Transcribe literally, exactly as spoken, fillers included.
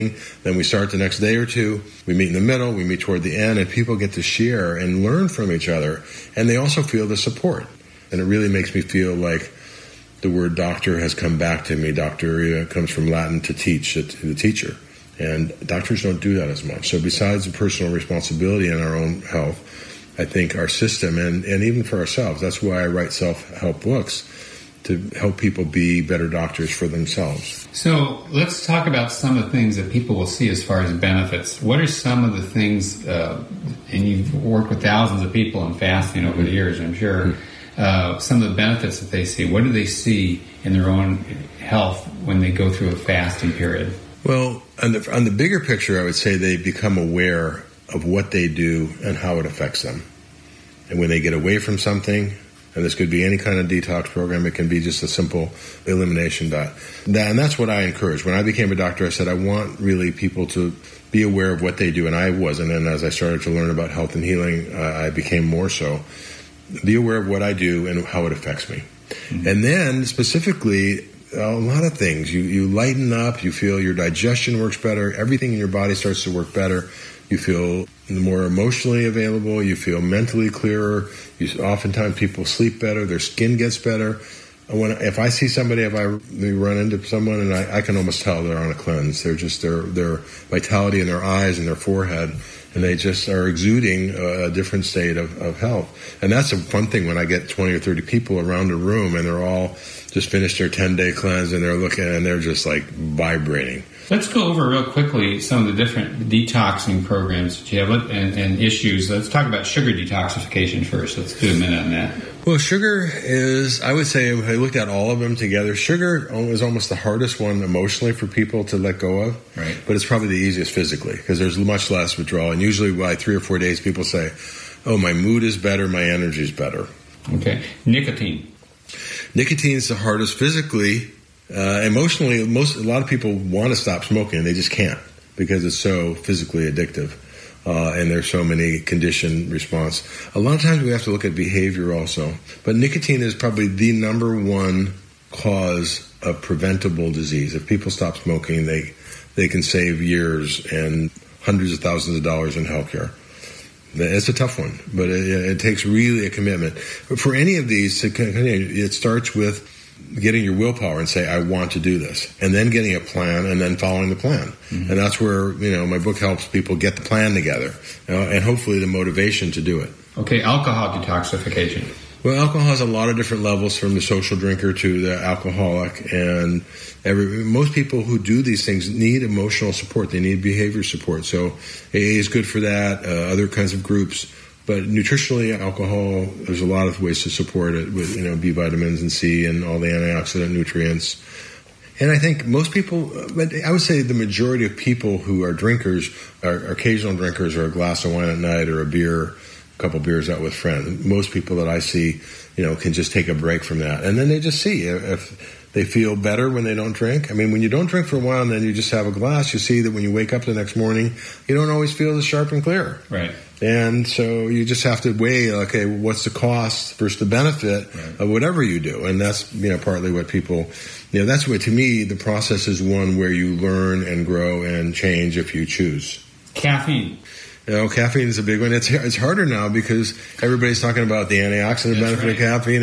Then we start the next day or two. We meet in the middle. We meet toward the end, and people get to share and learn from each other. And they also feel the support. And it really makes me feel like the word doctor has come back to me. Doctor comes from Latin to teach, the teacher. And doctors don't do that as much. So besides the personal responsibility in our own health, I think our system, and, and even for ourselves, that's why I write self-help books, to help people be better doctors for themselves. So let's talk about some of the things that people will see as far as benefits. What are some of the things, uh, and you've worked with thousands of people in fasting over the years, I'm sure, mm-hmm. uh, some of the benefits that they see. What do they see in their own health when they go through a fasting period? Well, on the, on the bigger picture, I would say they become aware of what they do and how it affects them. And when they get away from something, and this could be any kind of detox program, it can be just a simple elimination diet. That, and that's what I encourage. When I became a doctor, I said I want really people to be aware of what they do, and I wasn't. And as I started to learn about health and healing, uh, I became more so. Be aware of what I do and how it affects me. Mm-hmm. And then specifically, a lot of things. You, you lighten up, you feel your digestion works better, everything in your body starts to work better. You feel more emotionally available. You feel mentally clearer. You, oftentimes people sleep better. Their skin gets better. When if I see somebody, if I run into someone, and I, I can almost tell they're on a cleanse. They're just their their vitality in their eyes and their forehead, and they just are exuding a, a different state of, of health. And that's a fun thing when I get twenty or thirty people around a room, and they're all just finished their ten-day cleanse, and they're looking, and they're just like vibrating. Let's go over real quickly some of the different detoxing programs that you have and, and issues. Let's talk about sugar detoxification first. Let's do a minute on that. Well, sugar is, I would say, if I looked at all of them together, sugar is almost the hardest one emotionally for people to let go of. Right. But it's probably the easiest physically because there's much less withdrawal. And usually by three or four days, people say, oh, my mood is better, my energy is better. Okay. Nicotine. Nicotine is the hardest physically. Uh, emotionally, most a lot of people want to stop smoking, and they just can't because it's so physically addictive, uh, and there's so many conditioned response. A lot of times we have to look at behavior also, but nicotine is probably the number one cause of preventable disease. If people stop smoking, they they can save years and hundreds of thousands of dollars in healthcare. It's a tough one, but it, it takes really a commitment. For any of these to continue, it starts with getting your willpower and say, I want to do this, and then getting a plan and then following the plan. Mm-hmm. And that's where, you know, my book helps people get the plan together, you know, and hopefully the motivation to do it. Okay, alcohol detoxification. Well, alcohol has a lot of different levels, from the social drinker to the alcoholic, and every, most people who do these things need emotional support. They need behavior support. So A A is good for that, uh, other kinds of groups. But nutritionally, alcohol, there's a lot of ways to support it with, you know, B vitamins and C and all the antioxidant nutrients. And I think most people, but I would say the majority of people who are drinkers are occasional drinkers, or a glass of wine at night, or a beer, a couple beers out with friends. Most people that I see, you know, can just take a break from that. And then they just see if they feel better when they don't drink. I mean, when you don't drink for a while and then you just have a glass, you see that when you wake up the next morning, you don't always feel as sharp and clear. Right. And so you just have to weigh, okay, what's the cost versus the benefit right. of whatever you do. And that's, you know, partly what people, you know, that's what, to me, the process is one where you learn and grow and change if you choose. Caffeine. You know, caffeine is a big one. It's it's harder now because everybody's talking about the antioxidant that's benefit right. of caffeine.